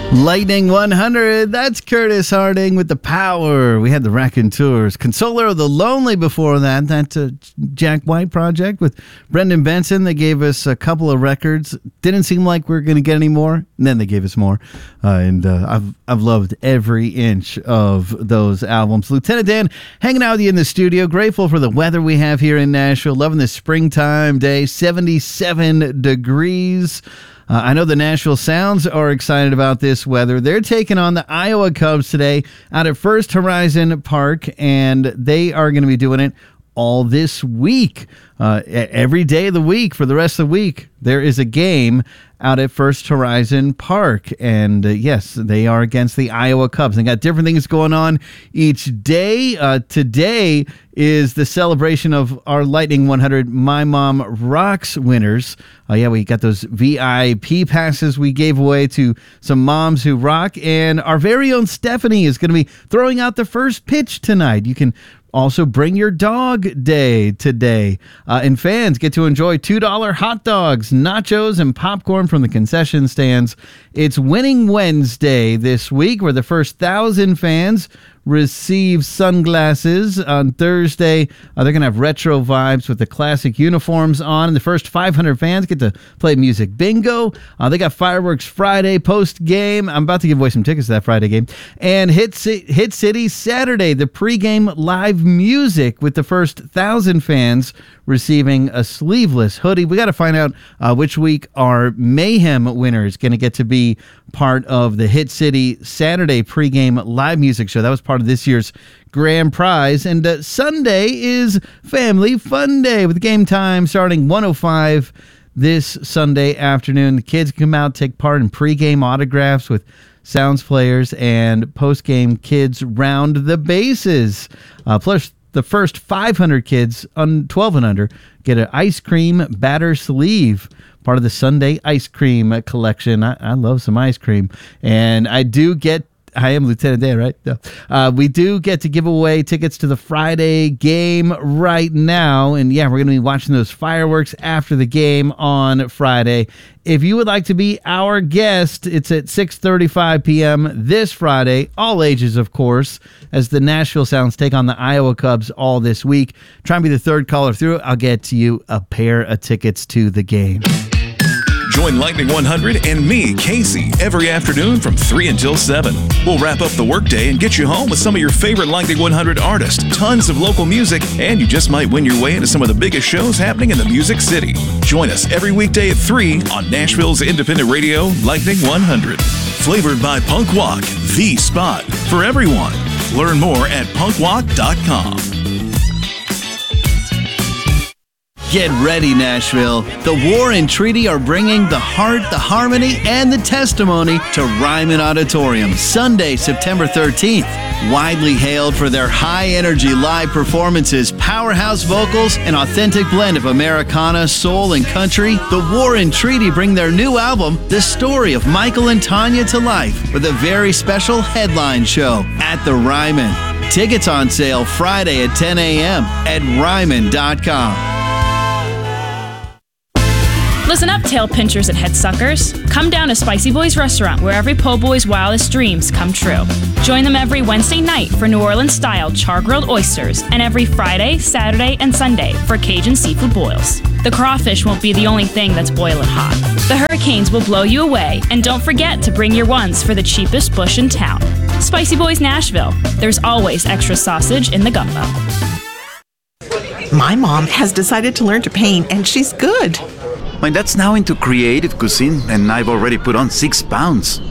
Lightning 100, that's Curtis Harding with The Power. We had the Raconteurs. Consoler of the Lonely before that. That's a Jack White project with Brendan Benson. They gave us a couple of records. Didn't seem like we were going to get any more. And then they gave us more. I've loved every inch of those albums. Lieutenant Dan hanging out with you in the studio. Grateful for the weather we have here in Nashville. Loving this springtime day. 77 degrees. I know the Nashville Sounds are excited about this weather. They're taking on the Iowa Cubs today out at First Horizon Park, and they are going to be doing it all this week. Every day of the week for the rest of the week, there is a game out at First Horizon Park. And yes, they are against the Iowa Cubs. They got different things going on each day. Today is the celebration of our Lightning 100 My Mom Rocks winners. We got those VIP passes we gave away to some moms who rock. And our very own Stephanie is going to be throwing out the first pitch tonight. You can also bring your dog day today. And fans get to enjoy $2 hot dogs, nachos, and popcorn from the concession stands. It's Winning Wednesday this week, where the first 1,000 fans receive sunglasses. On Thursday, they're going to have retro vibes with the classic uniforms on. And the first 500 fans get to play music bingo. They got fireworks Friday post-game. I'm about to give away some tickets to that Friday game. And Hit City Saturday, the pregame live music with the first 1,000 fans receiving a sleeveless hoodie. We got to find out which week our Mayhem winner is going to get to be part of the Hit City Saturday pregame live music show. That was part of this year's grand prize. And Sunday is Family Fun Day with game time starting 1:05 this Sunday afternoon. The kids can come out, take part in pregame autographs with Sounds players, and post-game kids round the bases. Plus, the first 500 kids on 12 and under get an ice cream batter sleeve, part of the Sunday ice cream collection. I love some ice cream. And I am Lieutenant Dan, right? No. We do get to give away tickets to the Friday game right now. And yeah, we're going to be watching those fireworks after the game on Friday. If you would like to be our guest, it's at 6:35 p.m. this Friday, all ages, of course, as the Nashville Sounds take on the Iowa Cubs all this week. Try and be the third caller through. I'll get to you a pair of tickets to the game. Join Lightning 100 and me, Casey, every afternoon from 3 until 7. We'll wrap up the workday and get you home with some of your favorite Lightning 100 artists, tons of local music, and you just might win your way into some of the biggest shows happening in the Music City. Join us every weekday at 3 on Nashville's independent radio, Lightning 100. Flavored by Punk Walk, the spot for everyone. Learn more at punkwalk.com. Get ready, Nashville. The War and Treaty are bringing the heart, the harmony, and the testimony to Ryman Auditorium Sunday, September 13th. Widely hailed for their high-energy live performances, powerhouse vocals, and authentic blend of Americana, soul, and country, the War and Treaty bring their new album, The Story of Michael and Tanya, to life with a very special headline show at the Ryman. Tickets on sale Friday at 10 a.m. at Ryman.com. Listen up, tail pinchers and head suckers. Come down to Spicy Boys Restaurant, where every po' boy's wildest dreams come true. Join them every Wednesday night for New Orleans-style char-grilled oysters, and every Friday, Saturday, and Sunday for Cajun seafood boils. The crawfish won't be the only thing that's boiling hot. The hurricanes will blow you away, and don't forget to bring your ones for the cheapest bush in town. Spicy Boys Nashville. There's always extra sausage in the gumbo. My mom has decided to learn to paint, and she's good. My dad's now into creative cuisine, and I've already put on 6 pounds.